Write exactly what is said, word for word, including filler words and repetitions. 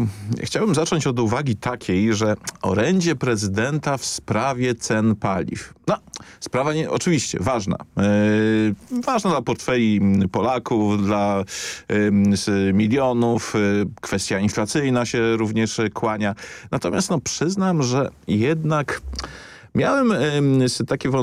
chciałbym zacząć od uwagi takiej, że orędzie prezydenta w sprawie cen paliw. No, sprawa nie, oczywiście ważna. Yy, ważna dla portfeli Polaków, dla yy, milionów. Yy, kwestia inflacyjna się również kłania. Natomiast no, przyznam, że jednak miałem yy, takie wątpliwości,